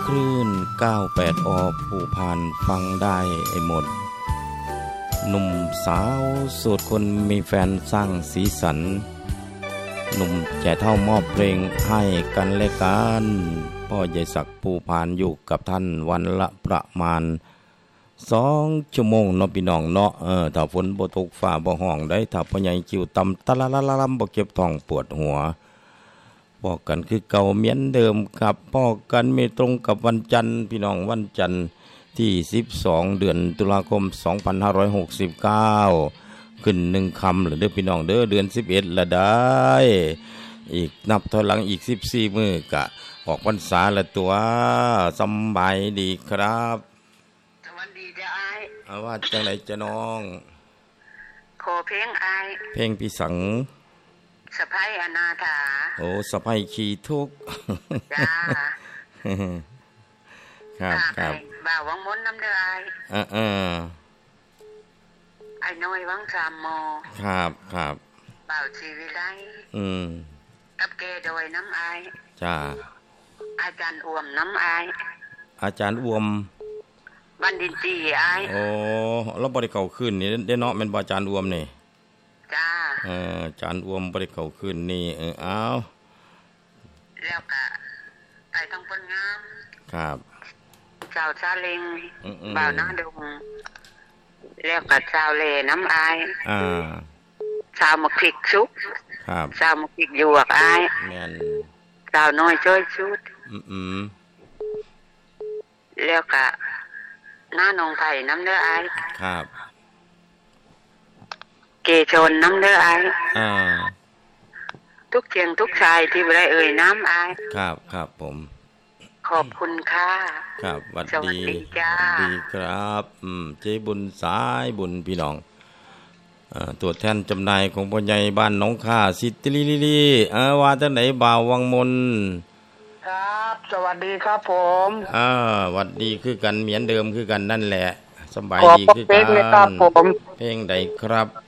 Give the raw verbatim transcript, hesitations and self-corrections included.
คลื่นเก้าสิบแปดอผู้ผ่านฟังได้ไอ้หมดหนุ่มสาวสูตรคนมีแฟนสร้างสีสันหนุ่มแก่เท่ามอบเพลงให้กันและกันพ่อใหญ่ศักดิ์ผู้ผ่านอยู่กับท่านวันละประมาณสองชั่วโมงเนาะพี่น้องเนาะเออถ้าฝนบ่ตกฟ้าบ่ห้องได้ถ้าพ่อใหญ่คิวต่ำตะละละละบ่เก็บท้องปวดหัวบอกกันคือเก่าเหมือนเดิมครับบอกกันไม่ตรงกับวันจันทร์พี่น้องวันจันทร์ที่สิบสองเดือนตุลาคมสองพันห้าร้อยหกสิบเก้าขึ้นหนึ่งคำแล้วเด้อพี่น้องเด้อเดือนสิบเอ็ดละได้อีกนับถอยหลังอีกสิบสี่มื้อกะออกพรรษาละตัวสำบายดีครับสวัสดีจ้าอ้ายเอาว่าจังไหนจะน้องขอเพลงอ้ายเพลงพี่สังสะใภ้อนาถาโอ้สะใภ้ขี้ทุกข์จ้าครับครับบ่าววังมนต์น้ำเด้ออ้ายเออๆไอ้น้อยวังสามมอครับครับบ่าวชีวิไลอืมกับเกโดยน้ำอ้ายจ้าอาจารย์อ้วมน้ำอ้ายอาจารย์อ้วมบัณฑิตตีอ้ายโอ้แล้วบ่ได้เข้าคืนนี่ได้เนาะแม่นบ่อาจารย์อ้วมนี่จ้าเอออาจารย์อ้วมบ่ได้เข้าคืนนี่เออเอาแล้วก็ไอ้ต้องคนงามครับเจ้าชาเลงบ่าวนาดงแล้วก็ชาวเลน้ำอายอ่าชาวมะขิกชุกครับชาวมะขิกหยวกอายแม่นชาวน้อยช่วยชุดอืมๆแล้วก็หน้านองไผ่น้ำเด้ออายครับเกชนน้ำเด้ออายอ่าทุกเชียงทุกชายที่บ่ได้เอ่ยน้ำอายครับครับผมขอบคุณค่ะครับสวัสดีจ้าดีครับอืมเจ๊บุญสายบุญพี่น้องอ่าตัวแทนจำหน่ายของพ่อใหญ่บ้านหนองค่าสิติลิลิลิเออว่าจังไหนบ่าววังมนครับสวัสดีครับผมอ่าสวัสดีคือกันเหมือนเดิมคือกันนั่นแหละสบายดีคือกันเพลงใดครับผมเพลงใดครับ